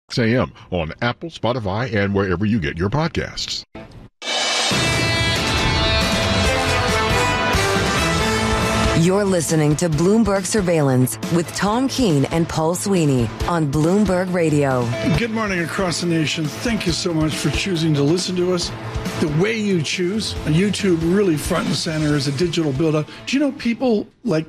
a.m. on Apple, Spotify, and wherever you get your podcasts. You're listening to Bloomberg Surveillance with Tom Keene and Paul Sweeney on Bloomberg Radio. Good morning across the nation. Thank you so much for choosing to listen to us the way you choose. YouTube really front and center as a digital build-up. Do you know people they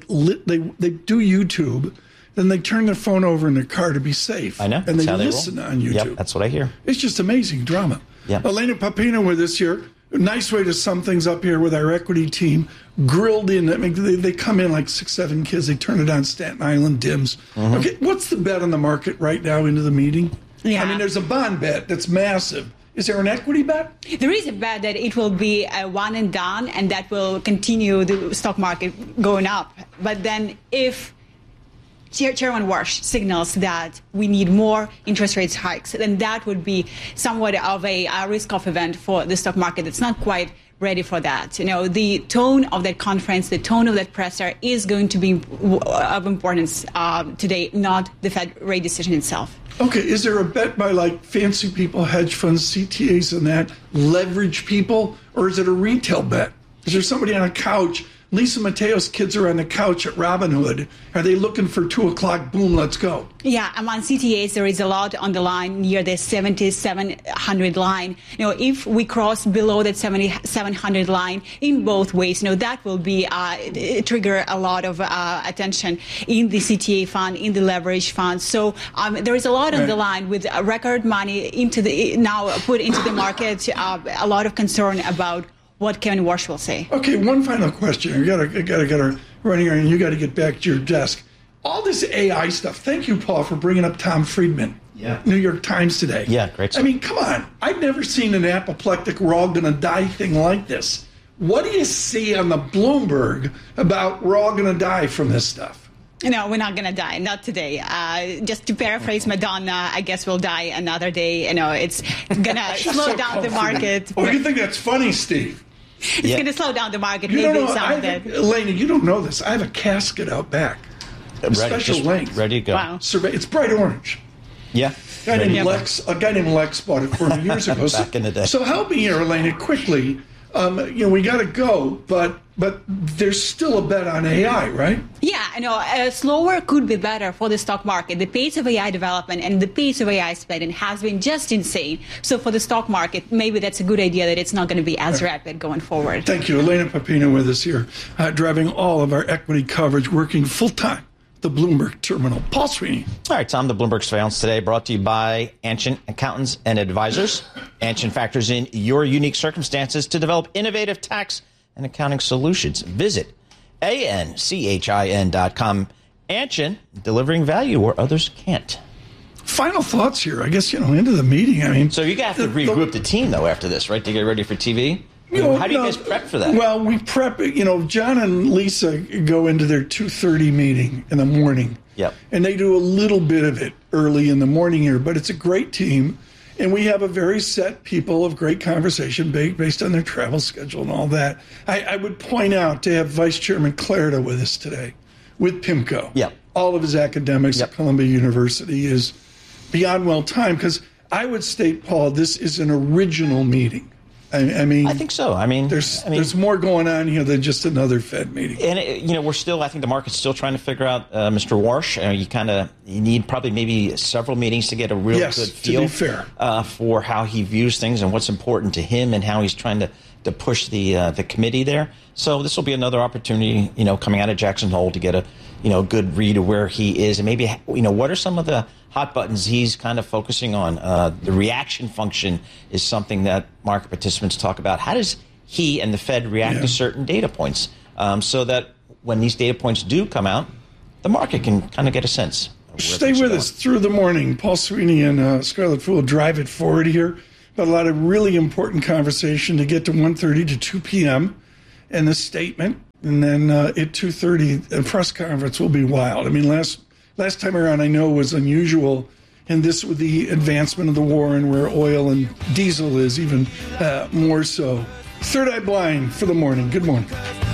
do YouTube, then they turn their phone over in their car to be safe. I know. And they listen on YouTube. Yep, that's what I hear. It's just amazing drama. Yep. Elena Papino with us here. Nice way to sum things up here with our equity team. Grilled in. I mean, they come in like 6, 7 kids. They turn it on Staten Island, dims. Mm-hmm. Okay, what's the bet on the market right now into the meeting? Yeah. I mean, there's a bond bet that's massive. Is there an equity bet? There is a bet that it will be a one and done, and that will continue the stock market going up. But then if Chairman Warsh signals that we need more interest rates hikes, then that would be somewhat of a risk-off event for the stock market. It's not quite ready for that. You know, the tone of that conference, the tone of that presser is going to be of importance today, not the Fed rate decision itself. Okay, is there a bet by like fancy people, hedge funds, CTAs and that, leverage people, or is it a retail bet? Is there somebody on a couch? Lisa Mateo's kids are on the couch at Robinhood. Are they looking for 2 o'clock? Boom, let's go. Yeah, among CTAs, there is a lot on the line near the 7,700 line. You know, if we cross below that 7,700 line in both ways, you know, that will be trigger a lot of attention in the CTA fund, in the leverage fund. So there is a lot on the line with record money now put into the market. A lot of concern about what Kevin Warsh will say. Okay, one final question. I gotta get her running here, and you got to get back to your desk. All this AI stuff. Thank you, Paul, for bringing up Tom Friedman. Yeah. New York Times today. Yeah, great stuff. I mean, come on. I've never seen an apoplectic we're all going to die thing like this. What do you see on the Bloomberg about we're all going to die from this stuff? No, we're not going to die. Not today. Just to paraphrase Madonna, I guess we'll die another day. You know, it's going to slow down the market. Oh, you think that's funny, Steve? It's going to slow down the market. You maybe don't know, some of it. Elena, you don't know this. I have a casket out back. Special length. Ready to go. Wow. It's bright orange. Yeah. A guy named Lex bought it for me years ago. Back in the day. So help me here, Elena, quickly. We got to go, but there's still a bet on AI, right? Yeah, I know. Slower could be better for the stock market. The pace of AI development and the pace of AI spending has been just insane. So for the stock market, maybe that's a good idea that it's not going to be as rapid going forward. Thank you. Elena Papino with us here, driving all of our equity coverage, working full-time the Bloomberg Terminal. Paul Sweeney. All right, Tom, the Bloomberg Surveillance today brought to you by Anshin Accountants and Advisors. Anshin factors in your unique circumstances to develop innovative tax and accounting solutions. Visit ANCHIN.com. Anshin, delivering value where others can't. Final thoughts here. I guess, into the meeting. I mean, so you have to regroup the team, though, after this, right, to get ready for TV? How do you guys prep for that? Well, we prep, John and Lisa go into their 2:30 meeting in the morning. Yep. And they do a little bit of it early in the morning here, but it's a great team. And we have a very set people of great conversation based on their travel schedule and all that. I would point out to have Vice Chairman Clarida with us today, with PIMCO. Yep. All of his academics at Columbia University is beyond well timed, because I would state, Paul, this is an original meeting. I mean, I think so. There's more going on here than just another Fed meeting. And we're still. I think the market's still trying to figure out Mr. Warsh. You need probably maybe several meetings to get a real good feel to be fair. For how he views things and what's important to him and how he's trying to push the committee there. So this will be another opportunity, coming out of Jackson Hole to get a good read of where he is and maybe what are some of the hot buttons he's kind of focusing on. The reaction function is something that market participants talk about. How does he and the Fed react to certain data points so that when these data points do come out, the market can kind of get a sense. Stay with us through the morning. Paul Sweeney and Scarlett Fu will drive it forward here. But a lot of really important conversation to get to 1:30 to 2 p.m. and the statement. And then at 2:30, the press conference will be wild. I mean, last time around, I know was unusual, and this with the advancement of the war and where oil and diesel is even more so. Third Eye Blind for the morning. Good morning.